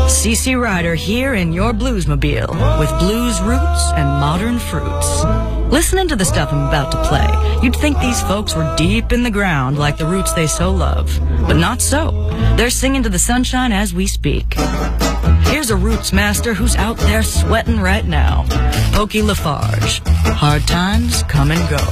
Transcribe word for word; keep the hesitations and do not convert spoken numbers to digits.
CeCe Ryder here in your Bluesmobile with blues roots and modern fruits. Listening to the stuff I'm about to play, you'd think these folks were deep in the ground like the roots they so love. But not so. They're singing to the sunshine as we speak. Here's a roots master who's out there sweating right now. Pokey Lafarge. Hard times come and go.